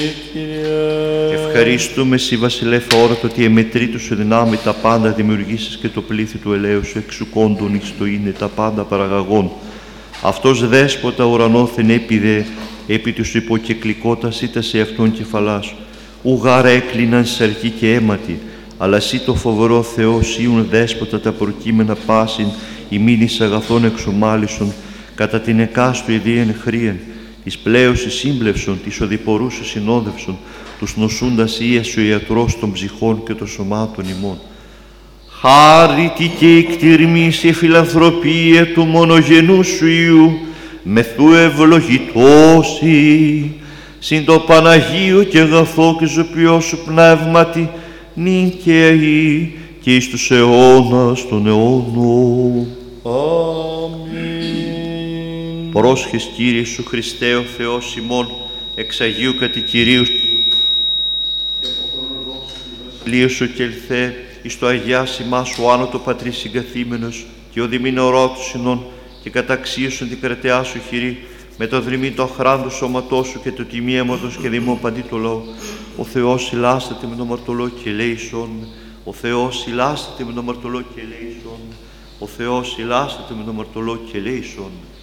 Ευχαριστούμε Συ Βασιλεύ αόρατο ότι εμετρήτου σου δυνάμει τα πάντα δημιουργήσεις και το πλήθη του ελαίου σου εξουκόντων εις το είναι τα πάντα παραγαγών. Αυτός δέσποτα ουρανόθεν έπιδε επί τους υποκεκλικότας ήτα σε αυτόν κεφαλάς. Ουγάρα έκλειναν σαρκή και αίματι, αλλά Συ το φοβερό Θεό Σύουν δέσποτα τα προκείμενα πάσιν ημίνης αγαθών εξομάλισον κατά την εκάστου ιδίαν χρίαν. Εις πλέωση σύμπλευσον, της οδηπορούσου συνόδευσον, τους νοσούντας ίας ο ιατρός των ψυχών και των σωμάτων ημών. Χάρητη και εκτιρμής η φιλανθρωπία του μονογενού σου Υιού, μεθού ευλογητώσει, συν το Παναγίο και αγαθό και ζωπιό σου πνεύματι, νυν και αεί και εις τους αιώνας των αιώνων. Πρόσχες Κύριε σου Χριστέ ο Θεός ημών, εξ Αγίου κατοικηρίου σου και ελθέ εις το Αγιάς ημάς ο άνω το Πατρί συγκαθήμενος και ο διμήνωρό του συνών και καταξίωσον την κρατεά σου χειρή με το δρυμί το αχράντου σώματό σου και το τιμή αίματος και δημό παντί το λαό. Ο Θεός συλλάσταται με το μαρτωλό και ελέησόν με. Ο Θεός συλλάσταται με το μαρτωλό και ελέησόν με. Ο Θεός συλλάσταται με το μαρτωλό και ελέησόν με.